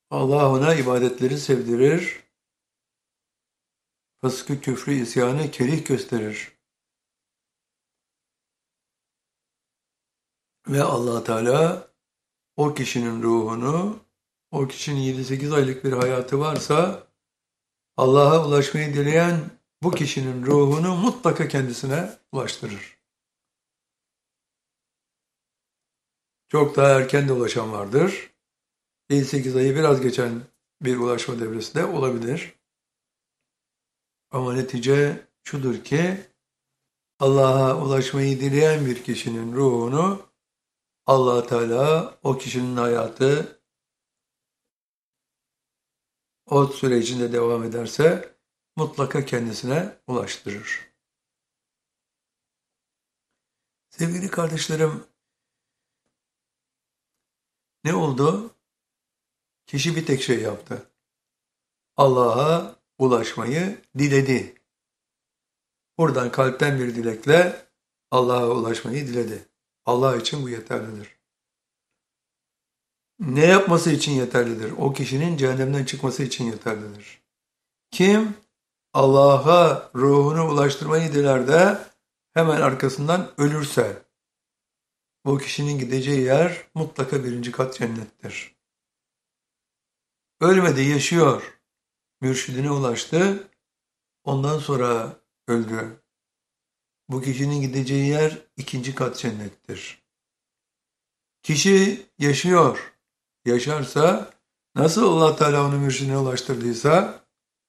Allah ona ibadetleri sevdirir, fıskı, küfrü, isyanı kerih gösterir. Ve Allah Teala o kişinin ruhunu, o kişinin 7-8 aylık bir hayatı varsa Allah'a ulaşmayı dileyen bu kişinin ruhunu mutlaka kendisine ulaştırır. Çok daha erken de ulaşan vardır. 7-8 ayı biraz geçen bir ulaşma devresi de olabilir. Ama netice şudur ki Allah'a ulaşmayı dileyen bir kişinin ruhunu Allah Teala o kişinin hayatı o sürecinde devam ederse mutlaka kendisine ulaştırır. Sevgili kardeşlerim, ne oldu? Kişi bir tek şey yaptı. Allah'a ulaşmayı diledi. Buradan kalpten bir dilekle Allah'a ulaşmayı diledi. Allah için bu yeterlidir. Ne yapması için yeterlidir? O kişinin cehennemden çıkması için yeterlidir. Kim Allah'a ruhunu ulaştırmayı diler de hemen arkasından ölürse bu kişinin gideceği yer mutlaka 1. kat cennettir. Ölmedi, yaşıyor. Mürşidine ulaştı. Ondan sonra öldü. Bu kişinin gideceği yer 2. kat cennettir. Kişi yaşıyor. Yaşarsa nasıl Allah Teala onu mürşidine ulaştırdıysa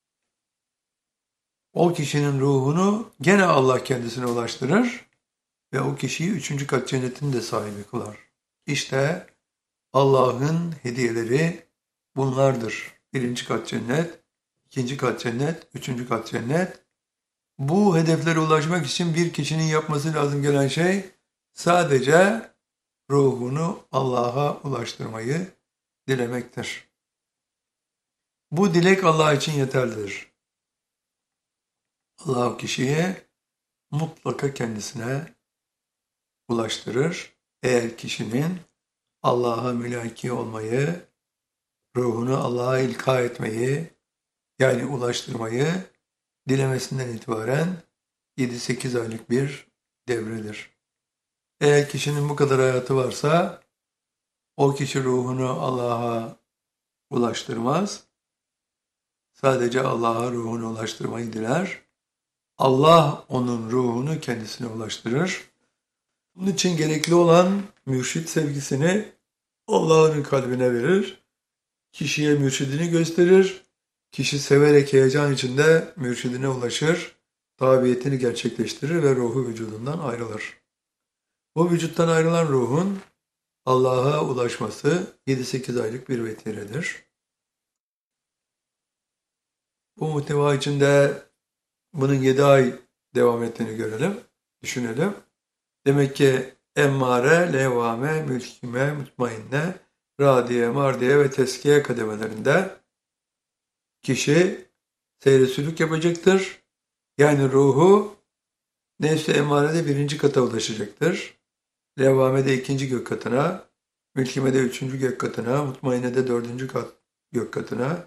o kişinin ruhunu gene Allah kendisine ulaştırır ve o kişiyi 3. kat cennetin de sahibi kılar. İşte Allah'ın hediyeleri bunlardır. 1. kat cennet, 2. kat cennet, 3. kat cennet. Bu hedeflere ulaşmak için bir kişinin yapması lazım gelen şey sadece ruhunu Allah'a ulaştırmayı dilemektir. Bu dilek Allah için yeterlidir. Allah o kişiye mutlaka kendisine ulaştırır. Eğer kişinin Allah'a mülaki olmayı, ruhunu Allah'a ilka etmeyi, yani ulaştırmayı dilemesinden itibaren 7-8 aylık bir devredir. Eğer kişinin bu kadar hayatı varsa o kişi ruhunu Allah'a ulaştırmaz. Sadece Allah'a ruhunu ulaştırmayı diler. Allah onun ruhunu kendisine ulaştırır. Bunun için gerekli olan mürşit sevgisini Allah'ın kalbine verir. Kişiye mürşidini gösterir. Kişi severek heyecan içinde mürşidine ulaşır. Tabiyetini gerçekleştirir ve ruhu vücudundan ayrılır. Bu vücuttan ayrılan ruhun Allah'a ulaşması 7-8 aylık bir vetiredir. Bu muhteva içinde bunun 7 ay devam ettiğini görelim, düşünelim. Demek ki emmare, levvame, mülkime, mutmainne, radiye, mardiye ve teskiye kademelerinde kişi seyre sülük yapacaktır. Yani ruhu nefs-i emmarede 1. kata ulaşacaktır. Levvamede 2. gök katına, mülkimede 3. gök katına, mutmainede 4. gök katına,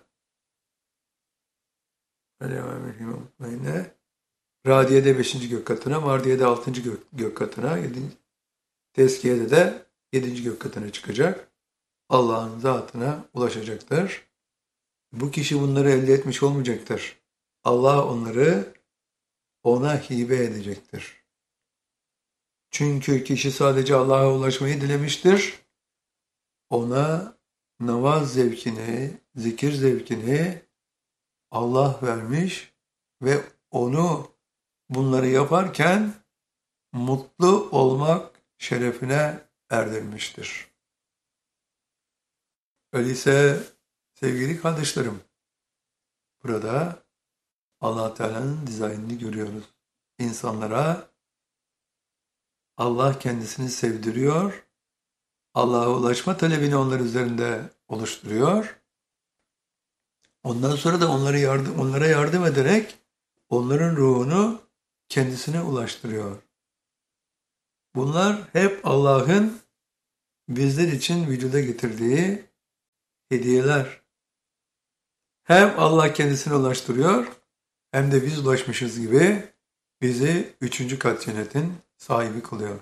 radiyede 5. gök katına, mardiyede 6. gök katına, tezkiyede de 7. gök katına çıkacak. Allah'ın zatına ulaşacaktır. Bu kişi bunları elde etmiş olmayacaktır. Allah onları ona hibe edecektir. Çünkü kişi sadece Allah'a ulaşmayı dilemiştir. Ona namaz zevkini, zikir zevkini Allah vermiş ve onu bunları yaparken mutlu olmak şerefine erdirmiştir. Öyleyse sevgili kardeşlerim, burada Allah Teala'nın dizaynını görüyoruz. İnsanlara Allah kendisini sevdiriyor, Allah'a ulaşma talebini onlar üzerinde oluşturuyor. Ondan sonra da onlara yardım ederek onların ruhunu kendisine ulaştırıyor. Bunlar hep Allah'ın bizler için vücuda getirdiği hediyeler. Hem Allah kendisine ulaştırıyor hem de biz ulaşmışız gibi bizi 3. kat cennetin sahibi kılıyor.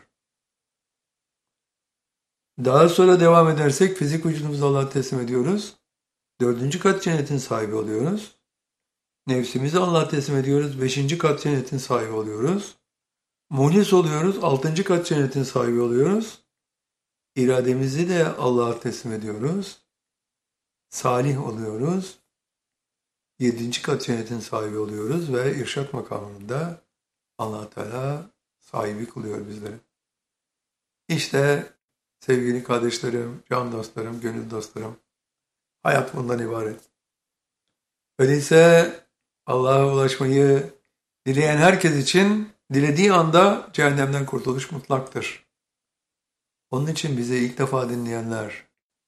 Daha sonra devam edersek fizik vücudumuzu Allah'a teslim ediyoruz. 4. kat cennetin sahibi oluyoruz. Nefsimizi Allah'a teslim ediyoruz. 5. kat cennetin sahibi oluyoruz. Muhlis oluyoruz. 6. kat cennetin sahibi oluyoruz. İrademizi de Allah'a teslim ediyoruz. Salih oluyoruz. 7. kat cennetin sahibi oluyoruz ve irşat makamında Allah Teala sahibi kılıyor bizleri. İşte sevgili kardeşlerim, can dostlarım, gönül dostlarım, hayat bundan ibaret. Öyleyse Allah'a ulaşmayı dileyen herkes için dilediği anda cehennemden kurtuluş mutlaktır. Onun için bizi ilk defa dinleyenler,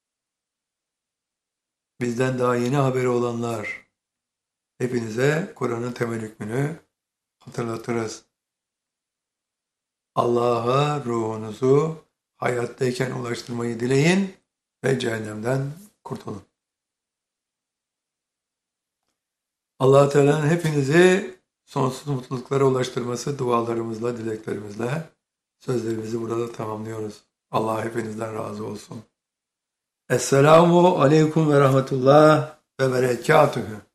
bizden daha yeni haberi olanlar, hepinize Kur'an'ın temel hükmünü hatırlatırız. Allah'a ruhunuzu hayattayken ulaştırmayı dileyin ve cehennemden kurtulun. Allah-u Teala'nın hepinizi sonsuz mutluluklara ulaştırması dualarımızla, dileklerimizle sözlerimizi burada tamamlıyoruz. Allah hepinizden razı olsun. Esselamu aleyküm ve rahmetullah ve berekatühü.